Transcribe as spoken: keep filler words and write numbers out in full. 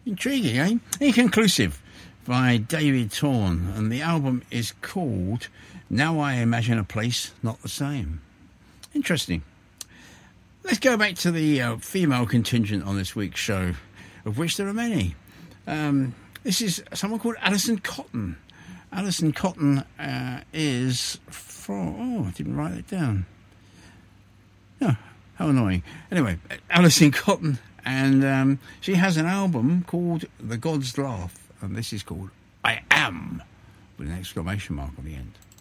Intriguing, eh? Inconclusive by David Torn, and the album is called Now I Imagine a Place Not the Same. Interesting. Let's go back to the uh, female contingent on this week's show, of which there are many. Um, this is someone called Alison Cotton. Alison Cotton uh, is from... Oh, I didn't write it down. Oh, how annoying. Anyway, Alison Cotton, and um, she has an album called The God's Laugh, and this is called I Am, with an exclamation mark on the end.